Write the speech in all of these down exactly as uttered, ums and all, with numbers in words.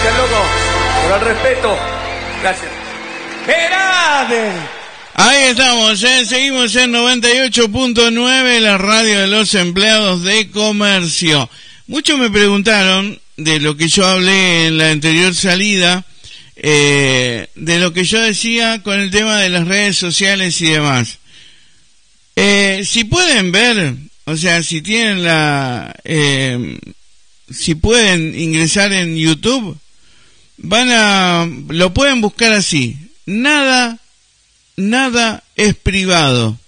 Gracias, loco, por el respeto. Gracias. ¡Grande! Ahí estamos, ¿eh? Seguimos en noventa y ocho punto nueve, la radio de los empleados de comercio. Muchos me preguntaron de lo que yo hablé en la anterior salida, eh, de lo que yo decía con el tema de las redes sociales y demás. Eh, si pueden ver, o sea, si tienen la, eh, si pueden ingresar en YouTube, van a, lo pueden buscar así, nada, nada es privado.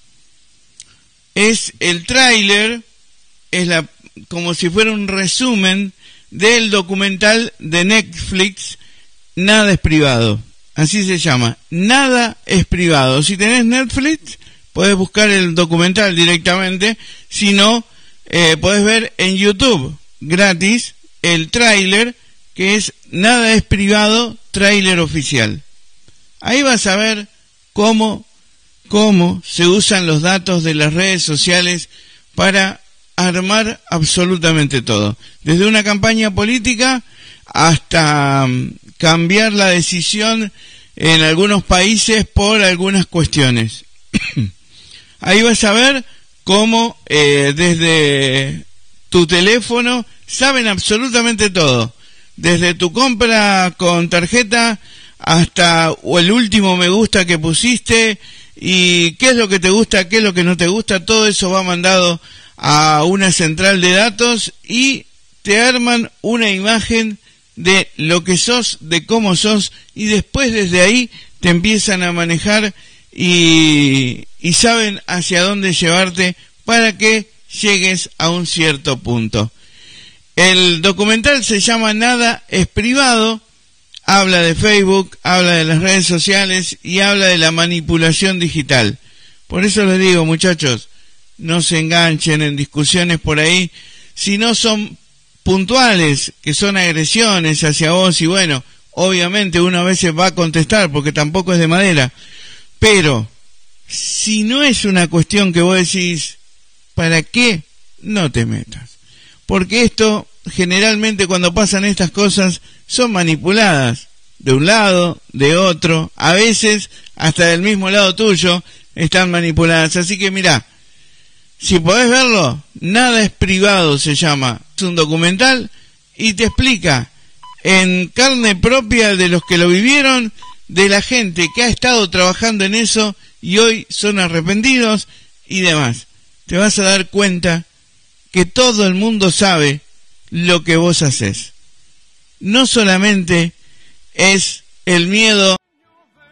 Es el tráiler, es la, como si fuera un resumen del documental de Netflix, Nada es privado. Así se llama, Nada es privado. Si tenés Netflix, podés buscar el documental directamente. Si no, eh, podés ver en YouTube, gratis, el tráiler, que es Nada es privado, tráiler oficial. Ahí vas a ver cómo, cómo se usan los datos de las redes sociales para armar absolutamente todo. Desde una campaña política hasta um, cambiar la decisión en algunos países por algunas cuestiones. Ahí vas a ver cómo eh, desde tu teléfono saben absolutamente todo. Desde tu compra con tarjeta hasta el último me gusta que pusiste y qué es lo que te gusta, qué es lo que no te gusta, todo eso va mandado a una central de datos y te arman una imagen de lo que sos, de cómo sos, y después desde ahí te empiezan a manejar y, y saben hacia dónde llevarte para que llegues a un cierto punto. El documental se llama Nada es privado, habla de Facebook, habla de las redes sociales y habla de la manipulación digital. Por eso les digo, muchachos, no se enganchen en discusiones por ahí, si no son puntuales, que son agresiones hacia vos, y bueno, obviamente uno a veces va a contestar porque tampoco es de madera, pero si no es una cuestión que vos decís, ¿para qué? No te metas. Porque esto, generalmente cuando pasan estas cosas, son manipuladas, de un lado, de otro, a veces hasta del mismo lado tuyo, están manipuladas. Así que mirá, si podés verlo, Nada es privado se llama. Es un documental y te explica en carne propia de los que lo vivieron, de la gente que ha estado trabajando en eso y hoy son arrepentidos y demás. Te vas a dar cuenta que todo el mundo sabe lo que vos haces. No solamente es el miedo